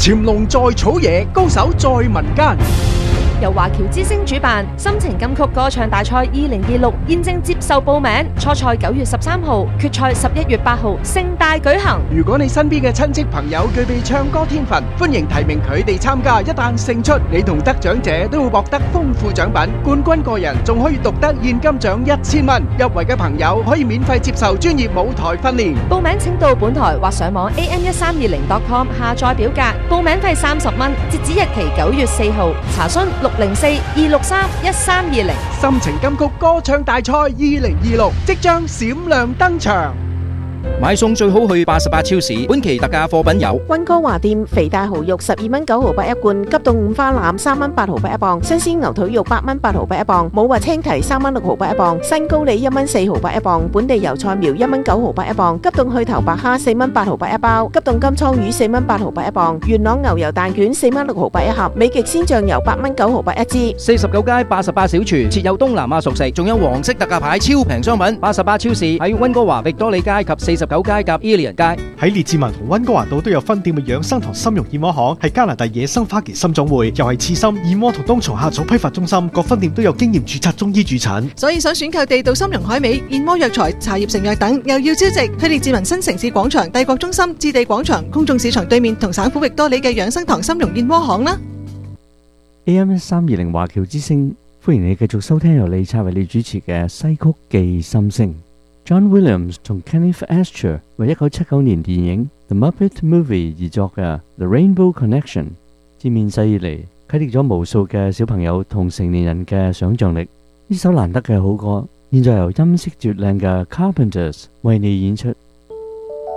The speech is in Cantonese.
潛龍在草野，高手在民間。 由華僑之聲主辦心情金曲歌唱大賽2026現正接受報名，初賽9月13號，決賽11月8號，盛大舉行。 如果你身邊嘅親戚朋友具備唱歌天分，歡迎提名佢哋參加。一旦勝出，你同得獎者都會獲得豐富獎品，冠軍個人仲可以獨得現金獎1000蚊。入圍嘅朋友可以免費接受專業舞台訓練。 報名請到本台或上網 am1320.com 下載表格，報名費30蚊，截止日期9月4號。查詢604-263-1320。 心情金曲歌唱大賽2026即將閃亮登場。 買餸最好去88超市，本期特價貨品有溫哥華店肥大蠔肉12蚊9毫8一罐，急凍五花腩3蚊8毫8一磅，新鮮牛腿肉8蚊8毫8一磅，冇核青提3蚊6毫8一磅，新高麗1蚊4毫8一磅，本地油菜苗1蚊9毫8一磅，急凍去頭白蝦4蚊8毫8一包，急凍金槍魚4蚊8毫8一磅，元朗牛油蛋卷4蚊6毫8一盒，美極鮮醬油8蚊9毫8一支。 49街88小廚設有東南亞熟食，仲有黃色特價牌超平商品。88超市喺溫哥華域多利街及49街及 Ilian 街。 喺列治文同溫哥華島都有分店嘅養生堂參茸燕窩行，係加拿大野生花旗參總會，又係刺參、燕窩同冬蟲夏草批發中心，各分店都有經驗註冊中醫駐診。 所以想選購地道參茸海味、燕窩藥材、茶葉成藥等，又要招值，去列治文新城市廣場、帝國中心、置地廣場、公眾市場對面同省府域多利嘅養生堂參茸燕窩行啦。 AM1320華僑之聲，歡迎你繼續收聽由李察為你主持嘅西曲記心聲。John Williams 同 Kenneth Ascher 為1979年電影 The Muppet Movie 而作嘅 The Rainbow Connection， 自面世以嚟啟迪咗無數嘅小朋友同成年人嘅想像力。呢首難得嘅好歌，現在由音色絕靚嘅 Carpenters 為你演出。